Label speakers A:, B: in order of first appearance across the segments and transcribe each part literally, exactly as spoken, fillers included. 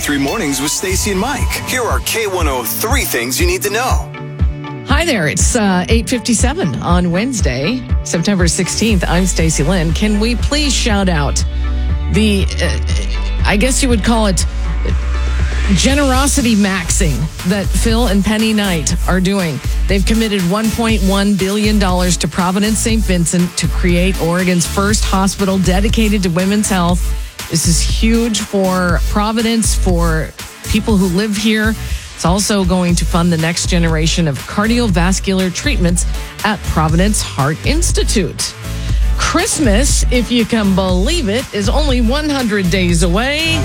A: three Mornings with Stacey and Mike. Here are K one oh three things you need to know.
B: Hi there. It's uh, eight fifty-seven on Wednesday, September sixteenth. I'm Stacey Lynn. Can we please shout out the, uh, I guess you would call it generosity maxing that Phil and Penny Knight are doing. They've committed one point one billion dollars to Providence Saint Vincent to create Oregon's first hospital dedicated to women's health. This is huge for Providence, for people who live here. It's also going to fund the next generation of cardiovascular treatments at Providence Heart Institute. Christmas, if you can believe it, is only one hundred days away.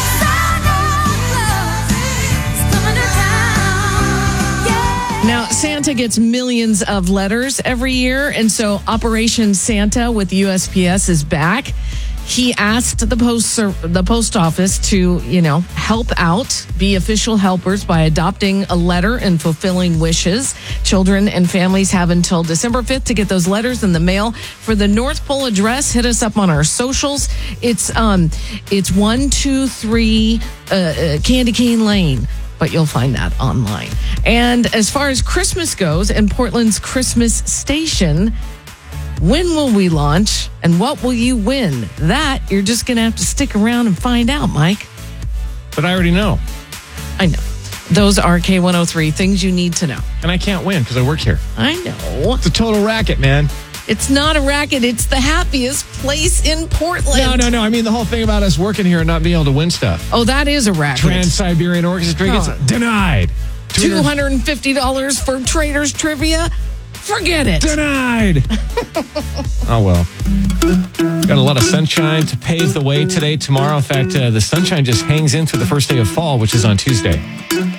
B: Now, Santa gets millions of letters every year, and so Operation Santa with U S P S is back. He asked the post the post office to, you know, help out, be official helpers by adopting a letter and fulfilling wishes. Children and families have until December fifth to get those letters in the mail. For the North Pole address, hit us up on our socials. It's um, it's one two three uh, uh, Candy Cane Lane. But you'll find that online. And as far as Christmas goes, in Portland's Christmas Station, when will we launch and what will you win? That you're just going to have to stick around and find out, Mike.
C: But I already know.
B: I know. Those are K one oh three things you need to know.
C: And I can't win because I work here.
B: I know.
C: It's a total racket, man.
B: It's not a racket. It's the happiest place in Portland.
C: No, no, no. I mean, the whole thing about us working here and not being able to win stuff.
B: Oh, that is a racket.
C: Trans-Siberian Orchestra gets
B: Oh.
C: denied.
B: two hundred fifty dollars for Traders Trivia? Forget it.
C: Denied. Oh, well. Got a lot of sunshine to pave the way today, tomorrow. In fact, uh, the sunshine just hangs in through the first day of fall, which is on Tuesday.